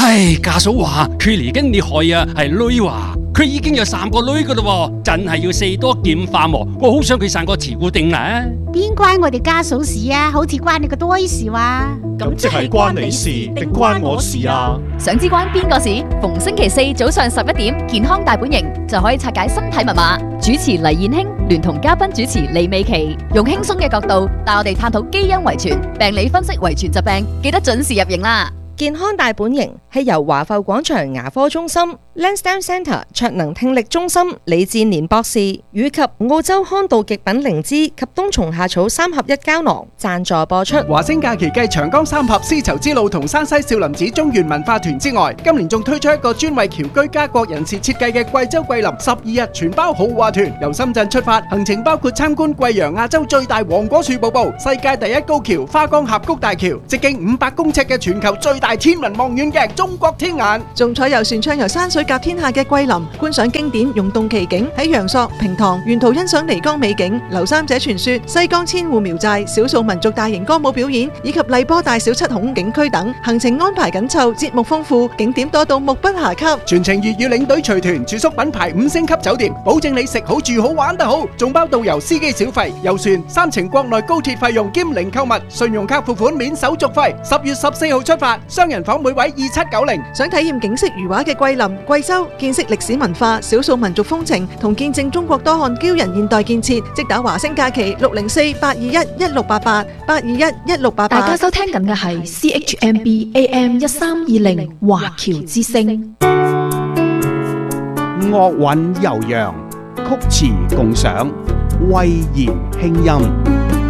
唉，家嫂話佢嚟緊你害啊，係女話佢已經有3個女噶啦，真係要四多劍化喎。我好想佢生個慈姑定啦。 邊關我哋家嫂事啊？好似關你個堆事話。 咁即係關你事定關我事啊？ 想知關邊個事？逢星期4早上11點，健康大本營就可以拆解身體密碼。主持黎燕卿聯同嘉賓主持李美琪，用輕鬆嘅角度帶我哋探討基因遺傳、病理分析遺傳疾病，記得準時入營啦！ 健康大本營係由華埠廣場牙科中心、Lansdowne Centre 卓能聽力中心李志年博士以及澳洲康道極品靈芝及冬蟲夏草3合1膠囊贊助播出。 華星假期繼長江三峽絲綢之路同山西少林寺中原文化團之外，今年仲推出一個專為僑居家國人士設計嘅貴州桂林12日全包豪華團，由深圳出發，行程包括參觀貴陽亞洲最大黃果樹瀑布、世界第一高橋花崗峽谷大橋、直徑500公尺嘅全球最大天文望遠鏡中國天眼， 仲坐遊船暢遊山水甲天下嘅桂林，觀賞經典溶洞奇景，喺陽朔、平塘沿途欣賞漓江美景、劉三姐傳說、西江千戶苗寨、少數民族大型歌舞表演以及荔波大小七孔景區等，行程安排緊湊，節目豐富，景點多到目不暇給。 全程粵語領隊隨團，住宿品牌5星級酒店，保證你食好住好玩得好，仲包導遊司機小費、遊船3程國內高鐵費用兼零購物，信用卡付款免手續費。10月14號出發，雙人房每位2790。 想體驗景色如畫嘅桂林、貴州，見識歷史文化、少數民族風情，同見證中國多項驕人現代建設，即打華星假期604-821-1688，821-1688。 大家收聽緊嘅係 CHMB AM 1320華僑之聲。 樂韻悠揚，曲詞共賞，慧言輕音。